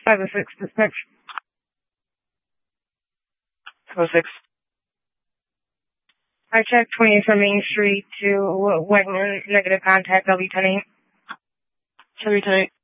506 dispatch. 506. I checked 20 from Main Street to Wagner, negative contact, LB 10-8. LB 10-8.